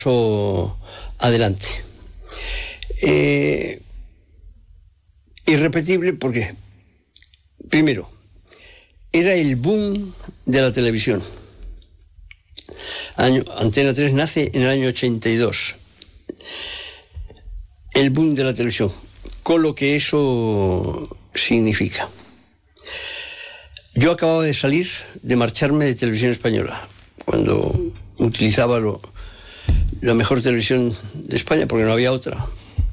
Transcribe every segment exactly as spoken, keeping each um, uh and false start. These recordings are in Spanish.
paso adelante. Eh, irrepetible porque, primero, era el boom de la televisión. Año, Antena tres nace en el año ochenta y dos. El boom de la televisión, con lo que eso significa. Yo acababa de salir, de marcharme de Televisión Española, cuando utilizaba lo, la mejor televisión de España, porque no había otra.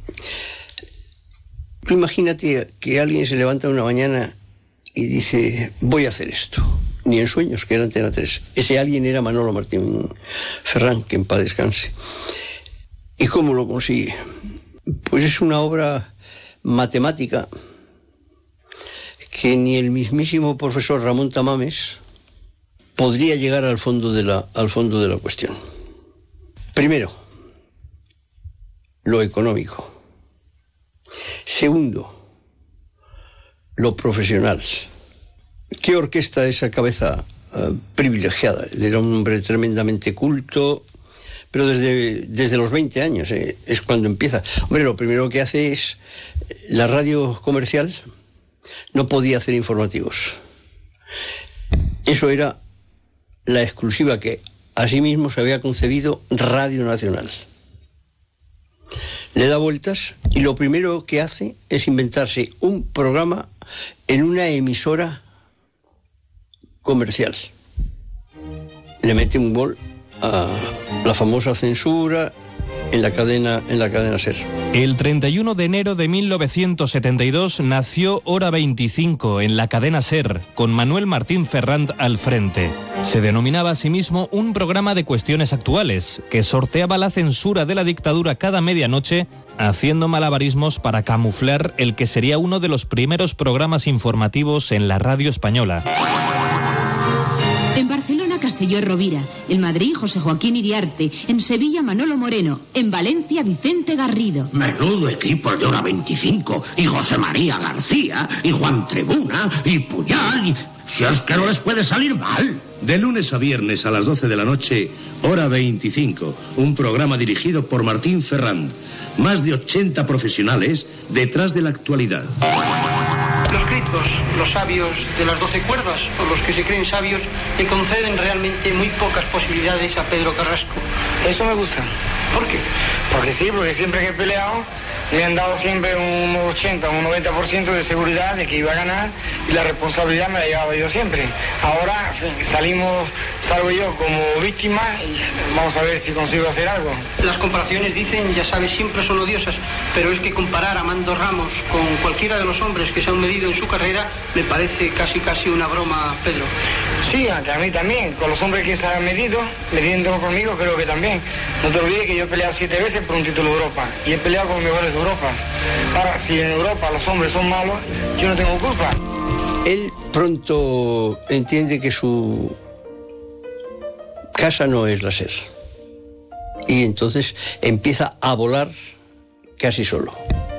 Tú imagínate que alguien se levanta una mañana y dice, voy a hacer esto. Ni en sueños, que era Antena tres. Ese alguien era Manolo Martín Ferrán, que en paz descanse. ¿Y cómo lo consigue? Pues es una obra matemática que ni el mismísimo profesor Ramón Tamames podría llegar al fondo de la, al fondo de la cuestión. Primero, lo económico. Segundo, lo profesional. ¿Qué orquesta esa cabeza uh, privilegiada? Él era un hombre tremendamente culto, pero desde, desde los veinte años eh, es cuando empieza. Hombre, lo primero que hace es, la radio comercial no podía hacer informativos. Eso era la exclusiva que asimismo se había concebido Radio Nacional. Le da vueltas y lo primero que hace es inventarse un programa en una emisora comercial. Le mete un gol a la famosa censura en la cadena, en la cadena SER. El treinta y uno de enero de mil novecientos setenta y dos nació Hora veinticinco en la cadena SER, con Manuel Martín Ferrán al frente. Se denominaba a sí mismo un programa de cuestiones actuales, que sorteaba la censura de la dictadura cada medianoche, haciendo malabarismos para camuflar el que sería uno de los primeros programas informativos en la radio española. En Barcelona, Castelló Rovira. En Madrid, José Joaquín Iriarte. En Sevilla, Manolo Moreno. En Valencia, Vicente Garrido. Menudo equipo de Hora veinticinco. Y José María García. Y Juan Tribuna. Y Puyal. Y... si es que no les puede salir mal. De lunes a viernes a las doce de la noche, Hora veinticinco. Un programa dirigido por Martín Ferrán. Más de ochenta profesionales detrás de la actualidad. Los gritos, los sabios de las doce cuerdas, o los que se creen sabios, le conceden realmente muy pocas posibilidades a Pedro Carrasco. Eso me gusta. ¿Por qué? Porque sí, porque siempre que he peleado me han dado siempre un ochenta, un noventa por ciento de seguridad de que iba a ganar y la responsabilidad me la llevaba yo siempre. Ahora en fin, salimos, salgo yo como víctima y vamos a ver si consigo hacer algo. Las comparaciones, dicen, ya sabes, siempre son odiosas, pero es que comparar a Mando Ramos con cualquiera de los hombres que se han medido en su carrera me parece casi casi una broma, Pedro. Sí, aunque a mí también, con los hombres que se han medido, mediéndolo conmigo, creo que también. No te olvides que yo he peleado siete veces por un título de Europa y he peleado con los mejores de Europa. Ahora, si en Europa los hombres son malos, yo no tengo culpa. Él pronto entiende que su casa no es la SER. Y entonces empieza a volar casi solo.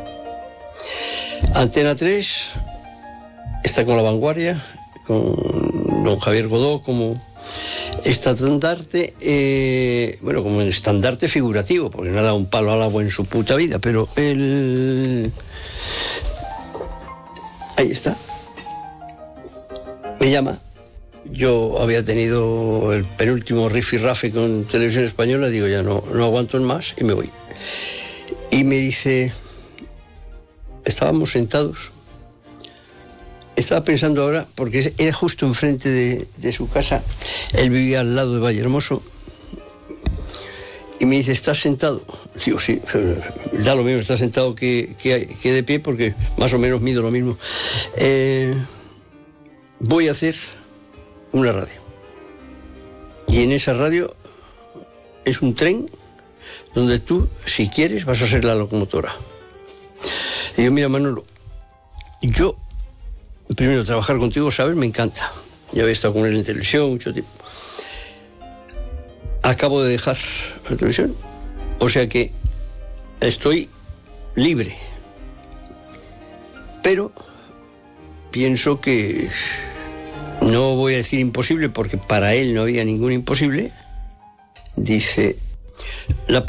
Antena tres está con La Vanguardia, con don Javier Godó como estandarte, eh, bueno, como un estandarte figurativo, porque no ha dado un palo al agua en su puta vida, pero él... ahí está. Me llama. Yo había tenido el penúltimo rifirrafe con Televisión Española, digo, ya no, no aguanto más y me voy. Y me dice, estábamos sentados, estaba pensando ahora, porque era justo enfrente de, de su casa, él vivía al lado de Vallehermoso, y me dice, ¿estás sentado? Digo, sí, da lo mismo, estás sentado que, que, que de pie, porque más o menos mido lo mismo. Eh, voy a hacer una radio. Y en esa radio es un tren donde tú, si quieres, vas a ser la locomotora. Y yo, mira, Manolo, yo... primero, trabajar contigo, ¿sabes? Me encanta. Ya había estado con él en televisión mucho tiempo. Acabo de dejar la televisión. O sea que estoy libre. Pero pienso que no voy a decir imposible, porque para él no había ningún imposible. Dice, La